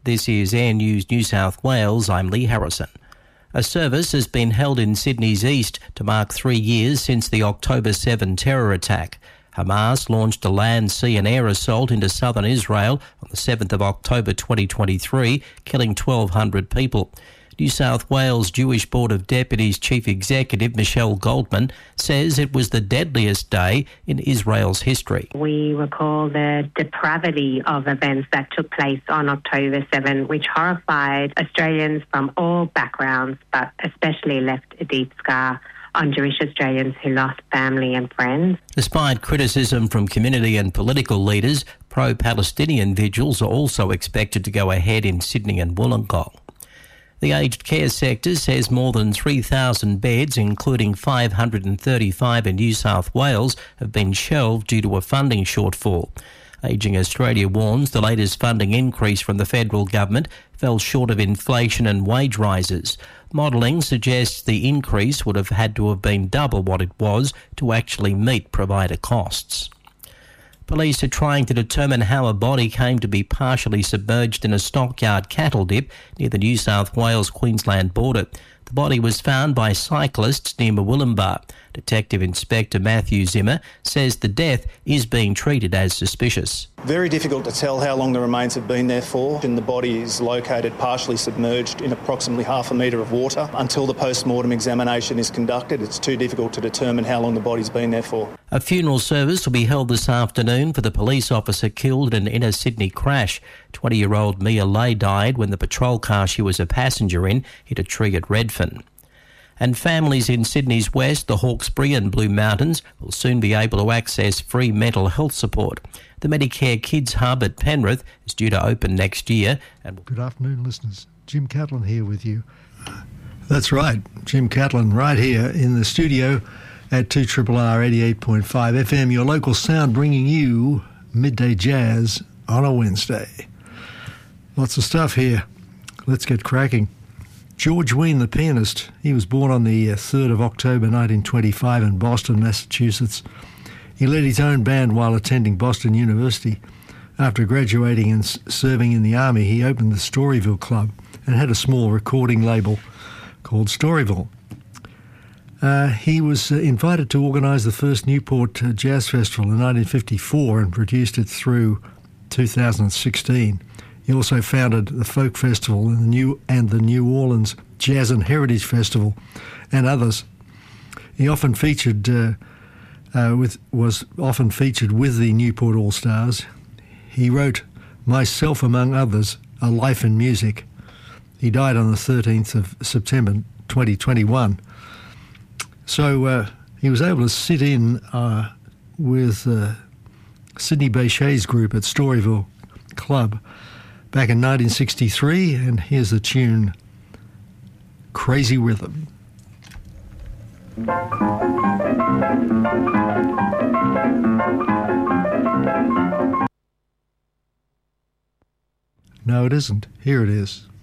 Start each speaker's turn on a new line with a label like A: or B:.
A: This is Air News New South Wales. I'm Lee Harrison. A service has been held in Sydney's east to mark 3 years since the October 7 terror attack. Hamas launched a land, sea and air assault into southern Israel on the 7th of October 2023, killing 1,200 people. New South Wales Jewish Board of Deputies Chief Executive Michelle Goldman says it was the deadliest day in Israel's history.
B: We recall the depravity of events that took place on October 7, which horrified Australians from all backgrounds, but especially left a deep scar on Jewish Australians who lost family and friends.
A: Despite criticism from community and political leaders, pro-Palestinian vigils are also expected to go ahead in Sydney and Wollongong. The aged care sector says more than 3,000 beds, including 535 in New South Wales, have been shelved due to a funding shortfall. Ageing Australia warns the latest funding increase from the federal government fell short of inflation and wage rises. Modelling suggests the increase would have had to have been double what it was to actually meet provider costs. Police are trying to determine how a body came to be partially submerged in a stockyard cattle dip near the New South Wales-Queensland border. The body was found by cyclists near Murwillumbah. Detective Inspector Matthew Zimmer says the death is being treated as suspicious.
C: Very difficult to tell how long the remains have been there for, and the body is located partially submerged in approximately half a metre of water. Until the post-mortem examination is conducted, it's too difficult to determine how long the body's been there for.
A: A funeral service will be held this afternoon for the police officer killed in an inner Sydney crash. 20-year-old Mia Lay died when the patrol car she was a passenger in hit a tree at Redfern. And families in Sydney's west, the Hawkesbury and Blue Mountains, will soon be able to access free mental health support. The Medicare Kids Hub at Penrith is due to open next year.
D: Good afternoon, listeners. Jim Catlin here with you. That's right, Jim Catlin right here in the studio at 2RRR 88.5 FM, your local sound, bringing you Midday Jazz on a Wednesday. Lots of stuff here. Let's get cracking. George Wein, the pianist, he was born on the 3rd of October 1925 in Boston, Massachusetts. He led his own band while attending Boston University. After graduating and serving in the Army, he opened the Storyville Club and had a small recording label called Storyville. He was invited to organise the first Newport Jazz Festival in 1954 and produced it through 2016. He also founded the Folk Festival and the New Orleans Jazz and Heritage Festival and others. He often featured was often featured with the Newport All Stars. He wrote Myself Among Others, A Life in Music. He died on the 13th of September 2021. So he was able to sit in with Sidney Bechet's group at Storyville Club back in 1963, and here's the tune, Crazy Rhythm. No, it isn't. Here it is.